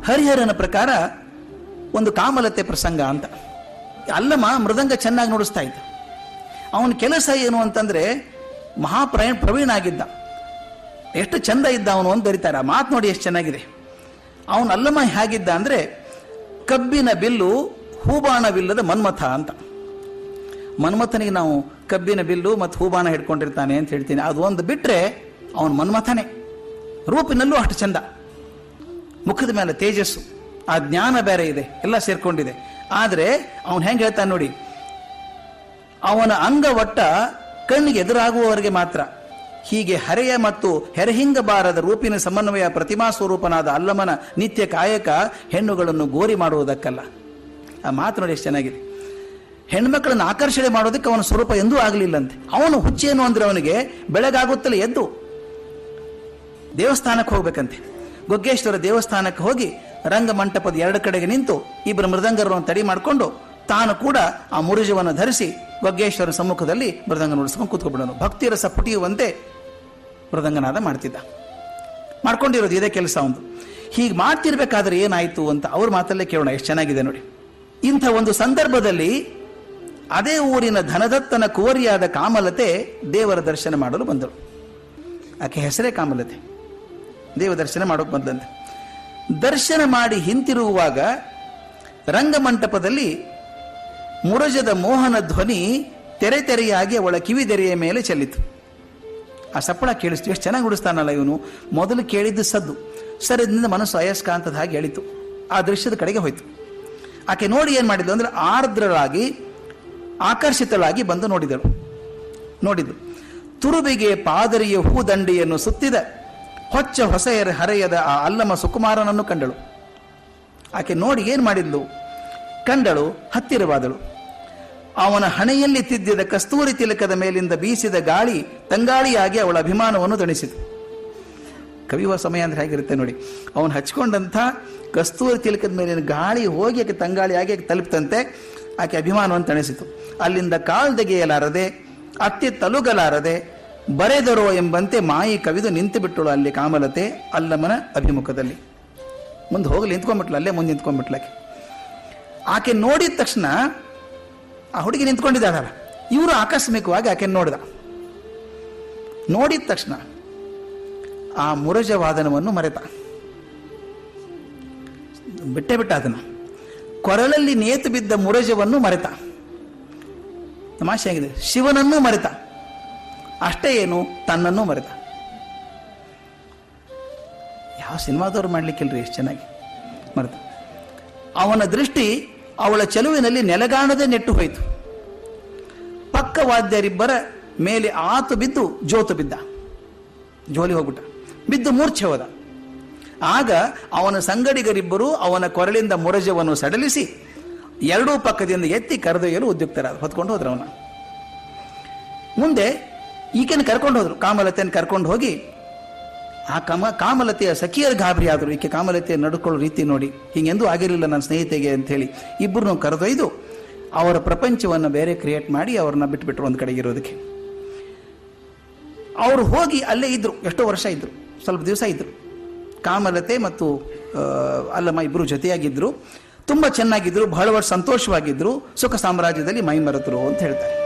ಹರಿಹರನ ಪ್ರಕಾರ ಒಂದು ಕಾಮಲತೆ ಪ್ರಸಂಗ ಅಂತ. ಅಲ್ಲಮ್ಮ ಮೃದಂಗ ಚೆನ್ನಾಗಿ ನುಡಿಸ್ತಾ ಇದ್ದ. ಅವನ ಕೆಲಸ ಏನು ಅಂತಂದ್ರೆ ಪ್ರವೀಣ ಆಗಿದ್ದ. ಎಷ್ಟು ಚಂದ ಇದ್ದ ಅವನು ಅಂತ ಬರೀತಾರೆ. ಆ ಮಾತು ನೋಡಿ ಎಷ್ಟು ಚೆನ್ನಾಗಿದೆ. ಅವನು ಅಲ್ಲಮ್ಮ ಹೇಗಿದ್ದ ಅಂದ್ರೆ ಕಬ್ಬಿನ ಬಿಲ್ಲು ಹೂಬಾಣವಿಲ್ಲದ ಮನ್ಮಥ ಅಂತ. ಮನ್ಮಥನಿಗೆ ನಾವು ಕಬ್ಬಿನ ಬಿಲ್ಲು ಮತ್ತು ಹೂಬಾಣ ಹಿಡ್ಕೊಂಡಿರ್ತಾನೆ ಅಂತ ಹೇಳ್ತೀನಿ. ಅದು ಒಂದು ಬಿಟ್ರೆ ಅವನು ಮನ್ಮಥನೇ. ರೂಪಿನಲ್ಲೂ ಅಷ್ಟು ಚಂದ, ಮುಖದ ಮೇಲೆ ತೇಜಸ್ಸು, ಆ ಜ್ಞಾನ ಬೇರೆ ಇದೆ, ಎಲ್ಲ ಸೇರ್ಕೊಂಡಿದೆ. ಆದರೆ ಅವನು ಹೆಂಗೆ ಹೇಳ್ತಾನೆ ನೋಡಿ, ಅವನ ಅಂಗವಟ್ಟ ಕಣ್ಣಿಗೆ ಎದುರಾಗುವವರೆಗೆ ಮಾತ್ರ. ಹೀಗೆ ಹರೆಯ ಮತ್ತು ಹೆರಹಿಂಗ ಬಾರದ ರೂಪಿನ ಸಮನ್ವಯ ಪ್ರತಿಮಾ ಸ್ವರೂಪನಾದ ಅಲ್ಲಮನ ನಿತ್ಯ ಕಾಯಕ ಹೆಣ್ಣುಗಳನ್ನು ಗೋರಿ ಮಾಡುವುದಕ್ಕಲ್ಲ. ಆ ಮಾತು ನೋಡಿ ಎಷ್ಟು ಚೆನ್ನಾಗಿದೆ. ಹೆಣ್ಮಕ್ಳನ್ನು ಆಕರ್ಷಣೆ ಮಾಡೋದಕ್ಕೆ ಅವನ ಸ್ವರೂಪ ಎಂದೂ ಆಗಲಿಲ್ಲಂತೆ. ಅವನು ಹುಚ್ಚೇನು ಅಂದ್ರೆ ಅವನಿಗೆ ಬೆಳಗಾಗುತ್ತಲೇ ಎದ್ದು ದೇವಸ್ಥಾನಕ್ಕೆ ಹೋಗ್ಬೇಕಂತೆ. ಗೊಗ್ಗೇಶ್ವರ ದೇವಸ್ಥಾನಕ್ಕೆ ಹೋಗಿ ರಂಗಮಂಟಪದ ಎರಡು ಕಡೆಗೆ ನಿಂತು ಇಬ್ಬರು ಮೃದಂಗರನ್ನು ತಡಿ ಮಾಡಿಕೊಂಡು ತಾನು ಕೂಡ ಆ ಮುರುಜವನ್ನು ಧರಿಸಿ ಗೊಗ್ಗೇಶ್ವರ ಸಮ್ಮುಖದಲ್ಲಿ ಮೃದಂಗ ನುಡಿಸ್ಕೊಂಡು ಕೂತ್ಕೊಂಡ್ಬಿಡೋನು. ಭಕ್ತಿ ರಸ ಪುಟಿಯುವಂತೆ ಮೃದಂಗನಾದ ಮಾಡ್ಕೊಂಡಿರೋದು ಇದೇ ಕೆಲಸ ಒಂದು. ಹೀಗೆ ಮಾಡ್ತಿರ್ಬೇಕಾದ್ರೆ ಏನಾಯ್ತು ಅಂತ ಅವ್ರ ಮಾತಲ್ಲೇ ಕೇಳೋಣ. ಎಷ್ಟು ಚೆನ್ನಾಗಿದೆ ನೋಡಿ. ಇಂಥ ಒಂದು ಸಂದರ್ಭದಲ್ಲಿ ಅದೇ ಊರಿನ ಧನದತ್ತನ ಕುವರಿಯಾದ ಕಾಮಲತೆ ದೇವರ ದರ್ಶನ ಮಾಡಲು ಬಂದಳು. ಆಕೆ ಹೆಸರೇ ಕಾಮಲತೆ. ದೇವ ದರ್ಶನ ಮಾಡೋಕೆ ಬಂದಂತೆ. ದರ್ಶನ ಮಾಡಿ ಹಿಂತಿರುಗುವಾಗ ರಂಗಮಂಟಪದಲ್ಲಿ ಮುರಜದ ಮೋಹನ ಧ್ವನಿ ತೆರೆಯಾಗಿ ಅವಳ ಕಿವಿದೆರೆಯ ಮೇಲೆ ಚೆಲ್ಲಿತು. ಆ ಸಪ್ಪಳ ಕೇಳಿಸ್ತು. ಎಷ್ಟು ಚೆನ್ನಾಗಿ ನುಡಿಸ್ತಾನಲ್ಲ ಇವನು. ಮೊದಲು ಕೇಳಿದ್ದು ಸದ್ದು, ಸರಿದಿಂದ ಮನಸ್ಸು ಅಯಸ್ಕಾಂತದ ಹಾಗೆ ಎಳಿತು. ಆ ದೃಶ್ಯದ ಕಡೆಗೆ ಹೋಯ್ತು. ಆಕೆ ನೋಡಿ ಏನ್ ಮಾಡಿದ್ಲು ಅಂದ್ರೆ ಆರ್ದ್ರಳಾಗಿ ಆಕರ್ಷಿತಳಾಗಿ ಬಂದು ನೋಡಿದ್ಲು. ತುರುಬಿಗೆ ಪಾದರಿಯ ಹೂದಂಡಿಯನ್ನು ಸುತ್ತಿದ ಹೊಚ್ಚ ಹೊಸೆಯರ ಹರೆಯದ ಆ ಅಲ್ಲಮ ಸುಕುಮಾರನನ್ನು ಕಂಡಳು. ಆಕೆ ನೋಡಿ ಏನ್ ಮಾಡಿದ್ಲು, ಕಂಡಳು, ಹತ್ತಿರವಾದಳು. ಅವನ ಹಣೆಯಲ್ಲಿ ತಿದ್ದಿದ ಕಸ್ತೂರಿ ತಿಲಕದ ಮೇಲಿಂದ ಬೀಸಿದ ಗಾಳಿ ತಂಗಾಳಿಯಾಗಿ ಅವಳ ಅಭಿಮಾನವನ್ನು ತಣಿಸಿತು. ಕವಿಯುವ ಸಮಯ ಅಂದ್ರೆ ಹೇಗಿರುತ್ತೆ ನೋಡಿ. ಅವನು ಹಚ್ಕೊಂಡಂಥ ಕಸ್ತೂರಿ ತಿಲಕದ ಮೇಲಿನ ಗಾಳಿ ಹೋಗಿ ಆಕೆ ತಂಗಾಳಿಯಾಗಿ ತಲುಪ್ತಂತೆ. ಆಕೆ ಅಭಿಮಾನವನ್ನು ತಣಿಸಿತು. ಅಲ್ಲಿಂದ ಕಾಲ್ದೆಗೆಯಲಾರದೆ ಅತ್ತಿ ತಲುಗಲಾರದೆ ಬರೆದರೋ ಎಂಬಂತೆ ಮಾಯಿ ಕವಿದು ನಿಂತು ಬಿಟ್ಟಳು ಅಲ್ಲಿ ಕಾಮಲತೆ ಅಲ್ಲಮನ ಅಭಿಮುಖದಲ್ಲಿ. ಮುಂದೆ ಹೋಗಲಿ ನಿಂತ್ಕೊಂಡ್ಬಿಟ್ಲು, ಅಲ್ಲೇ ಮುಂದೆ ನಿಂತ್ಕೊಂಡ್ಬಿಟ್ಲಾಕೆ. ಆಕೆ ನೋಡಿದ ತಕ್ಷಣ ಆ ಹುಡುಗಿ ನಿಂತ್ಕೊಂಡಿದ್ದಾಳಲ್ಲ, ಇವರು ಆಕಸ್ಮಿಕವಾಗಿ ಆಕೆ ನೋಡಿದ ತಕ್ಷಣ ಆ ಮುರಜವಾದನವನ್ನು ಮರೆತ, ಬಿಟ್ಟ ಅದನ್ನು. ಕೊರಳಲ್ಲಿ ನೇತು ಬಿದ್ದ ಮುರಜವನ್ನು ಮರೆತ. ತಮಾಷೆ ಆಗಿದೆ. ಶಿವನನ್ನೂ ಮರೆತ. ಅಷ್ಟೇ ಏನು, ತನ್ನನ್ನೂ ಮರೆತ. ಯಾವ ಸಿನಿಮಾದವ್ರು ಮಾಡ್ಲಿಕ್ಕಿಲ್ರಿ, ಎಷ್ಟು ಚೆನ್ನಾಗಿ ಮರೆತ. ಅವನ ದೃಷ್ಟಿ ಅವಳ ಚೆಲುವಿನಲ್ಲಿ ನೆಲಗಾಣದೆ ನೆಟ್ಟು ಹೋಯಿತು. ಪಕ್ಕವಾದ್ಯರಿಬ್ಬರ ಮೇಲೆ ಆತು ಬಿದ್ದು ಜೋತು ಬಿದ್ದ. ಜೋಲಿ ಹೋಗ್ಬಿಟ್ಟ, ಬಿದ್ದು ಮೂರ್ಛೆ ಹೋದ. ಆಗ ಅವನ ಸಂಗಡಿಗರಿಬ್ಬರು ಅವನ ಕೊರಳಿಂದ ಮುರಜವನ್ನು ಸಡಲಿಸಿ ಎರಡೂ ಪಕ್ಕದಿಂದ ಎತ್ತಿ ಕರೆದೊಯ್ಯಲು ಉದ್ಯುಕ್ತರಾದ. ಹೊತ್ಕೊಂಡು ಹೋದ್ರು ಅವನ. ಮುಂದೆ ಈಕೆಯನ್ನು ಕರ್ಕೊಂಡು ಹೋದ್ರು, ಕಾಮಲತೆಯನ್ನು ಕರ್ಕೊಂಡು ಹೋಗಿ ಆ ಕಾಮಲತೆಯ ಸಖಿಯರು ಗಾಬರಿ ಆದರು. ಈಕೆ ಕಾಮಲತೆಯ ನಡ್ಕೊಳ್ಳೋ ರೀತಿ ನೋಡಿ, ಹಿಂಗೆಂದೂ ಆಗಿರಲಿಲ್ಲ ನನ್ನ ಸ್ನೇಹಿತೆಗೆ ಅಂತ ಹೇಳಿ ಇಬ್ಬರನ್ನು ಕರೆದೊಯ್ದು ಅವರ ಪ್ರಪಂಚವನ್ನು ಬೇರೆ ಕ್ರಿಯೇಟ್ ಮಾಡಿ ಅವ್ರನ್ನ ಬಿಟ್ಬಿಟ್ರು ಒಂದು ಕಡೆಗೆ ಇರೋದಕ್ಕೆ. ಅವರು ಹೋಗಿ ಅಲ್ಲೇ ಇದ್ರು, ಎಷ್ಟೋ ವರ್ಷ ಇದ್ರು, ಸ್ವಲ್ಪ ದಿವಸ ಇದ್ರು. ಕಾಮಲತೆ ಮತ್ತು ಅಲ್ಲಮ್ಮ ಇಬ್ಬರು ಜೊತೆಯಾಗಿದ್ರು. ತುಂಬಾ ಚೆನ್ನಾಗಿದ್ರು, ಬಹಳ ಸಂತೋಷವಾಗಿದ್ರು, ಸುಖ ಸಾಮ್ರಾಜ್ಯದಲ್ಲಿ ಮೈಮರೆತರು ಅಂತ ಹೇಳ್ತಾರೆ.